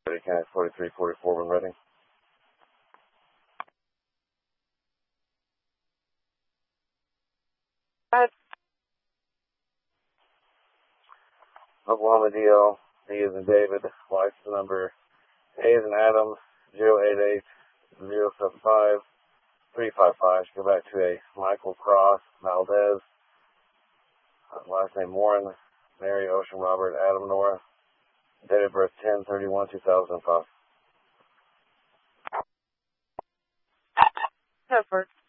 Ready, County 4344 when ready. Oklahoma DL, D is in David, license number A is in Adam, 088-075-355. Go back to a Michael Cross Valdez, last name Warren, Mary Ocean Robert Adam Nora, date of birth 10/31/2005. Effort.